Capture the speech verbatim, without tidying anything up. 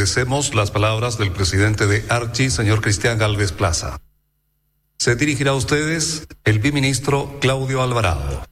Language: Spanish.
agradecemos las palabras del presidente de Archi, señor Cristian Gálvez Plaza. Se dirigirá a ustedes el biministro Claudio Alvarado.